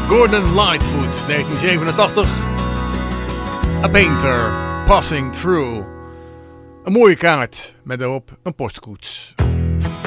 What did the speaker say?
Gordon Lightfoot, 1987. A Painter Passing Through. Een mooie kaart met daarop een postkoets.